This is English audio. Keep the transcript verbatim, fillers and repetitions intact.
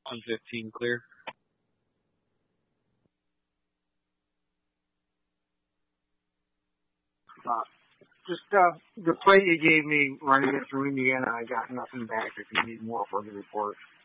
one fifteen clear. Uh, just uh, the play you gave me right against Indiana, I got nothing back. If you need more for the report.